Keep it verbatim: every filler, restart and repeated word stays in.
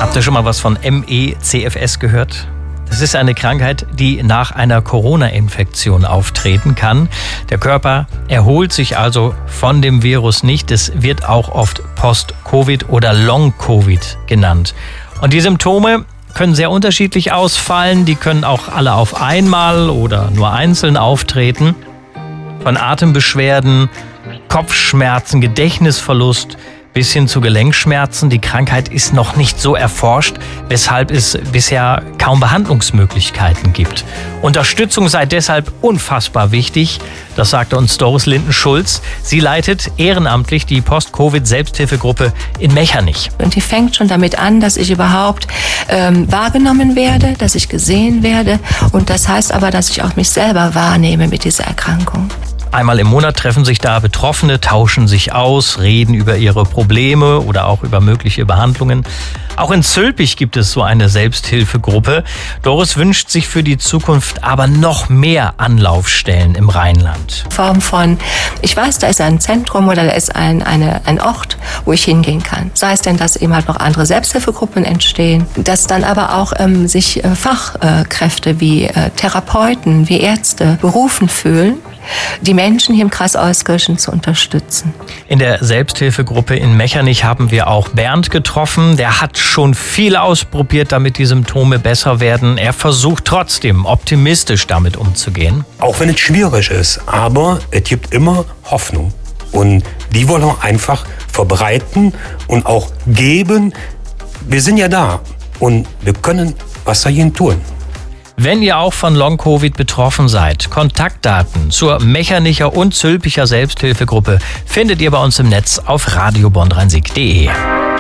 Habt ihr schon mal was von M E C F S gehört? Das ist eine Krankheit, die nach einer Corona-Infektion auftreten kann. Der Körper erholt sich also von dem Virus nicht. Es wird auch oft Post-Covid oder Long-Covid genannt. Und die Symptome können sehr unterschiedlich ausfallen. Die können auch alle auf einmal oder nur einzeln auftreten. Von Atembeschwerden, Kopfschmerzen, Gedächtnisverlust bis hin zu Gelenkschmerzen. Die Krankheit ist noch nicht so erforscht, weshalb es bisher kaum Behandlungsmöglichkeiten gibt. Unterstützung sei deshalb unfassbar wichtig, das sagte uns Doris Linden-Schulz. Sie leitet ehrenamtlich die Post-Covid-Selbsthilfegruppe in Mechernich. Und die fängt schon damit an, dass ich überhaupt ähm, wahrgenommen werde, dass ich gesehen werde. Und das heißt aber, dass ich auch mich selber wahrnehme mit dieser Erkrankung. Einmal im Monat treffen sich da Betroffene, tauschen sich aus, reden über ihre Probleme oder auch über mögliche Behandlungen. Auch in Zülpich gibt es so eine Selbsthilfegruppe. Doris wünscht sich für die Zukunft aber noch mehr Anlaufstellen im Rheinland. In Form von, ich weiß, da ist ein Zentrum oder da ist ein, eine, ein Ort, wo ich hingehen kann. Sei es denn, dass eben halt noch andere Selbsthilfegruppen entstehen, dass dann aber auch ähm, sich äh, Fachkräfte wie äh, Therapeuten, wie Ärzte berufen fühlen, die Menschen hier im Kreis Euskirchen zu unterstützen. In der Selbsthilfegruppe in Mechernich haben wir auch Bernd getroffen. Der hat schon viel ausprobiert, damit die Symptome besser werden. Er versucht trotzdem optimistisch damit umzugehen. Auch wenn es schwierig ist, aber es gibt immer Hoffnung. Und die wollen wir einfach verbreiten und auch geben. Wir sind ja da und wir können was dagegen tun. Wenn ihr auch von Long-Covid betroffen seid, Kontaktdaten zur Mechernicher und Zülpicher Selbsthilfegruppe findet ihr bei uns im Netz auf radio bonn rhein sieg punkt de.